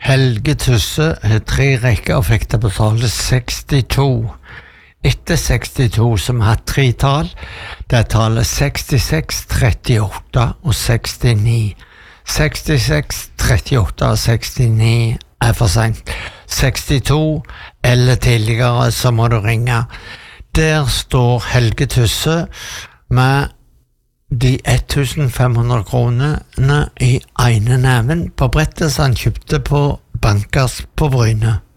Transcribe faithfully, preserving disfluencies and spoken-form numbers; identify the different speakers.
Speaker 1: Helge Tusse har tre rekker og fikk det på tallet sekstito. Etter sekstito som har tre tall, det er tallet sekstiseks, trettiåtte og sekstini. sekstiseks, trettiåtte og sekstini er for sent. sekstito eller tidligere så må du ringe. Der står Helge Tusse med de femten hundre kronene i ene neven på brettet som han kjøpte på Bankers på Bryne.